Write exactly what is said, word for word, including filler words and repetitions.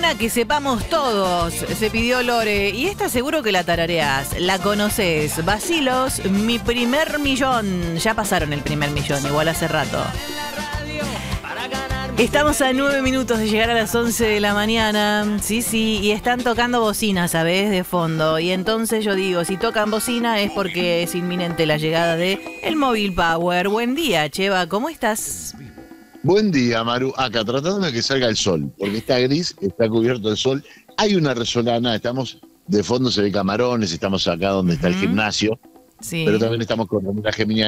Una que sepamos todos, se pidió Lore, y esta seguro que la tarareás, la conoces. Vacilos, mi primer millón. Ya pasaron el primer millón, igual hace rato. Estamos a nueve minutos de llegar a las once de la mañana. Sí, sí, y están tocando bocina, ¿sabés? De fondo. Y entonces yo digo, si tocan bocina es porque es inminente la llegada de el Móvil Power. Buen día, Cheva, ¿cómo estás? Buen día, Maru. Acá, tratando de que salga el sol, porque está gris, está cubierto el sol. Hay una resolana, estamos, de fondo se ve Camarones, estamos acá donde está el gimnasio, Sí. pero también estamos con la geminiana.